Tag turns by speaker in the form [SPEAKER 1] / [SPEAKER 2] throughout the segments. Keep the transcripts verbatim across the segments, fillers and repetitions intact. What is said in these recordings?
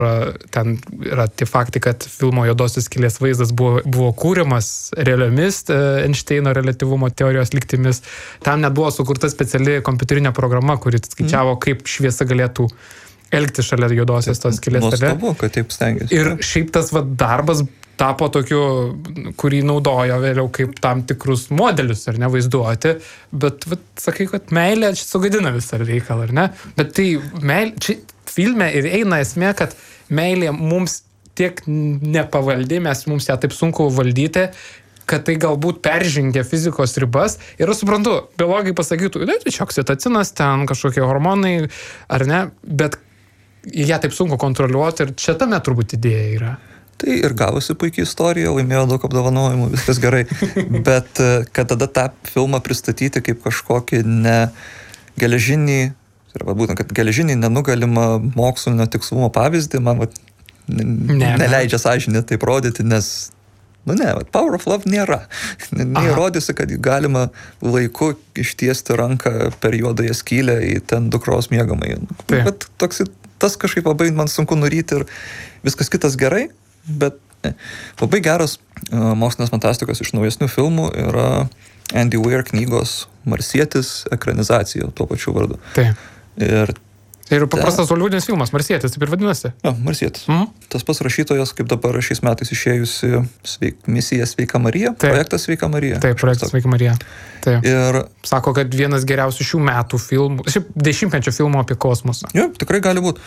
[SPEAKER 1] ten yra tie faktai, kad filmo Juodosios skylės vaizdas buvo, buvo kūrimas realiomis Einšteino reliatyvumo teorijos lygtimis. Tam net buvo sukurta speciali kompiuterinė programa, kuri skaičiavo, kaip šviesa galėtų elgti šalia Juodosios tos skylės.
[SPEAKER 2] Nuostabu, kad taip stengiasi.
[SPEAKER 1] Ir šiaip tas va, darbas tapo tokiu, kurį naudojo vėliau kaip tam tikrus modelius, ar ne, vaizduoti, bet, vat, sakai, kad meilė čia sugadina visą reikalą, ar ne? Bet tai meilė, čia filme ir eina esmė, kad meilė mums tiek nepavaldi, mes mums ją taip sunku valdyti, kad tai galbūt peržengia fizikos ribas. Ir aš suprantu, biologai pasakytų, ne, tai čia oksitocinas, ten kažkokie hormonai, ar ne, bet ją taip sunku kontroliuoti ir čia tame turbūt idėja yra.
[SPEAKER 2] Tai ir gavosi puikiai istorija, laimėjo daug apdovanojimų, viskas gerai. Bet kad tada tą filmą pristatyti kaip kažkokį ne geležinį, arba būtent, kad geležinį nenugalimą mokslinio tikslumo pavyzdį, man vat, ne, neleidžia sąžinė taip rodyti, nes, nu ne, vat, Power of Love nėra. Neįrodysi, kad galima laiku ištiesti ranką per juodąją skylę į ten dukros miegamąjį. Bet toks, tas kažkaip labai man sunku nuryti ir viskas kitas gerai. Bet ne. Labai geras uh, mokslinės fantastikos iš naujesnių filmų yra Andy Weir knygos Marsietis ekranizacija tuo pačiu vardu.
[SPEAKER 1] Taip.
[SPEAKER 2] Ir
[SPEAKER 1] tai yra paprastas holivudinis filmas, Marsietis, taip ir vadinasi.
[SPEAKER 2] Jo, Marsietis.
[SPEAKER 1] Mhm.
[SPEAKER 2] Tas pats rašytojas, kaip dabar šiais metais išėjusi sveik, misija Sveika Marija,
[SPEAKER 1] taip.
[SPEAKER 2] Projektas Sveika Marija.
[SPEAKER 1] Taip, projektas Sveika Marija. Taip.
[SPEAKER 2] Ir
[SPEAKER 1] sako, kad vienas geriausių šių metų filmų, šiaip dešimtmečio filmų apie kosmosą.
[SPEAKER 2] Jo, tikrai gali būti.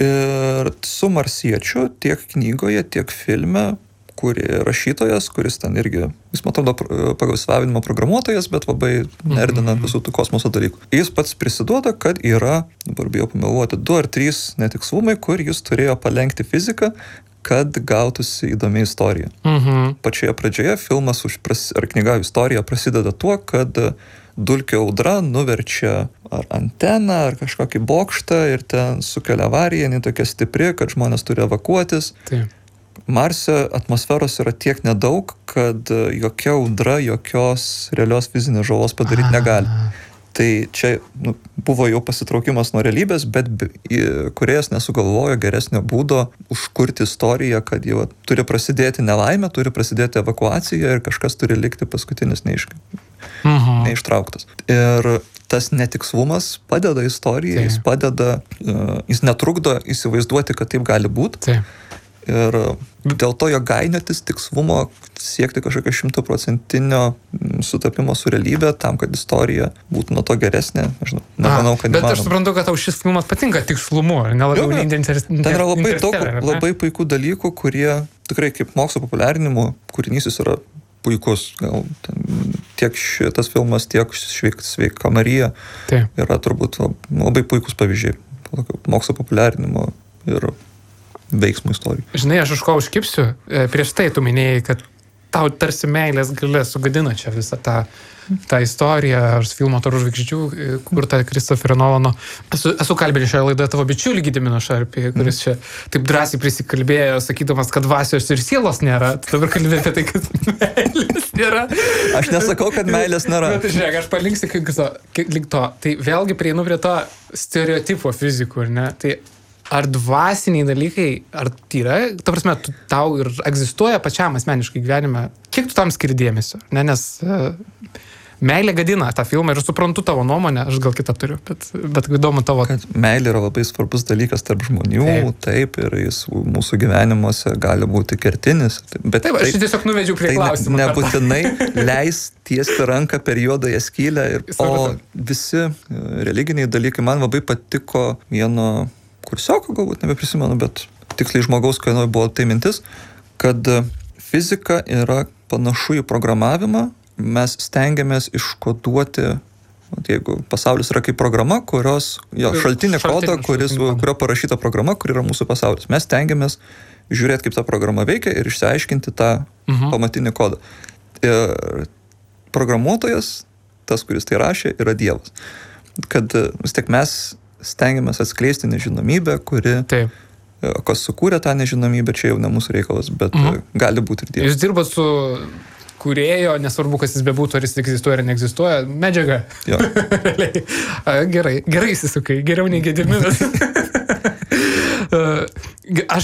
[SPEAKER 2] Ir su Marsiečiu tiek knygoje, tiek filme, kuri rašytojas, kuris ten irgi, jis man atrodo pagal išsilavinimą programuotojas, bet labai nerdina mm-hmm. visų tų kosmoso dalykų. Jis pats prisiduoda, kad yra, dabar bijau pameluoti, du ar trys netikslumai, kur jis turėjo palenkti fiziką, kad gautųsi įdomi istorija.
[SPEAKER 1] Mm-hmm.
[SPEAKER 2] Pačioje pradžioje filmas už pras, ar knyga istorija prasideda tuo, kad dulkių audra nuverčia ar anteną, ar kažkokį bokštą ir ten sukelia avariją, jinai tokia stipri, kad žmonės turi evakuotis.
[SPEAKER 1] Taip.
[SPEAKER 2] Marse atmosferos yra tiek nedaug, kad jokia audra, jokios realios fizinės žalos padaryti negali. Tai čia nu, buvo jau pasitraukimas nuo realybės, bet kūrėjas nesugalvojo geresnio būdo užkurti istoriją, kad jau turi prasidėti nelaimė, turi prasidėti evakuacija ir kažkas turi likti paskutinis neiš... mhm. neištrauktas. Ir tas netikslumas padeda istorijai, taip. Jis padeda, jis netrukdo įsivaizduoti, kad taip gali būti.
[SPEAKER 1] Taip.
[SPEAKER 2] Ir dėl to jo gainiotis tikslumo siekti kažkokio šimtaprocentinio sutapimo su realybė, tam, kad istorija būtų nuo to geresnė. Aš nemanau, kad
[SPEAKER 1] bet
[SPEAKER 2] įmanoma.
[SPEAKER 1] Aš suprantu, kad tau šis filmas patinka tikslumu, ar nelabiau nei Interstellar.
[SPEAKER 2] Ten yra labai daug, labai puikų dalykų, kurie tikrai kaip mokslo populiarinimo kūrinys jis yra puikus. Gal ten, tiek šitas filmas, tiek Sveika Marija
[SPEAKER 1] taip.
[SPEAKER 2] Yra turbūt labai puikus pavyzdžiai mokslo populiarinimo ir veiksmų istorijų.
[SPEAKER 1] Žinai, aš už ko užkipsiu, prieš tai tu minėjai, kad tau tarsi meilės galia sugadina čia visą tą, tą istoriją, ar filmo Tarų žvaigždžių, kur ta Kristoferio Nolano. Esu, esu kalbinęs šioje laidoje tavo bičiulį Gediminą Šarpį, kuris čia taip drąsiai prisikalbėjo, sakydamas, kad dvasios ir sielos nėra. Tu dabar kalbėjai apie tai, kad meilės nėra.
[SPEAKER 2] Aš nesakau, kad meilės nėra.
[SPEAKER 1] Bet žiūrėk, aš palinksiu link to. Tai vėlgi prieinu prie to stereotipo fizikų, ar ne? Tai ar dvasiniai dalykai, ar tai yra, ta prasme, tu, tau ir egzistuoja pačiam asmeniškai gyvenime, kiek tu tam skiri dėmesio, ne, nes uh, meilė gadina tą filmą ir suprantu tavo nuomonę, aš gal kitą turiu, bet, bet įdomu tavo.
[SPEAKER 2] Kad meilė yra labai svarbus dalykas tarp žmonių, taip, taip ir jis mūsų gyvenimuose gali būti kertinis. Bet
[SPEAKER 1] taip, aš tai, tiesiog nuvedžiau prie
[SPEAKER 2] tai
[SPEAKER 1] klausimą.
[SPEAKER 2] Ne, nebūtinai leis tiesti ranką per juodąją skylę. Ir, o visi religiniai dalykai man labai patiko vieno kursioko, galbūt nebeprisimenu, bet tiksliai žmogaus, kai buvo tai mintis, kad fizika yra panašu į programavimą, mes stengiamės iškoduoti, jeigu pasaulis yra kaip programa, kurios, jo, šaltinį kodą, kuris, kurio parašyta programa, kur yra mūsų pasaulis. Mes stengiamės žiūrėti, kaip ta programa veikia ir išsiaiškinti tą uh-huh. pamatinį kodą. Ir programuotojas, tas, kuris tai rašė, yra Dievas. Kad vis tiek mes stengiamės atskleisti nežinomybę, kuri, taip. Kas sukūrė tą nežinomybę, čia jau ne mūsų reikalas, bet mhm. gali būti ir Dievas.
[SPEAKER 1] Jūs dirbat su kūrėjo, nesvarbu, kas jis bebūtų, ar jis egzistuoja ar neegzistuoja, medžiaga.
[SPEAKER 2] Jo.
[SPEAKER 1] gerai, gerai įsisukai, geriau nei Gediminas. Aš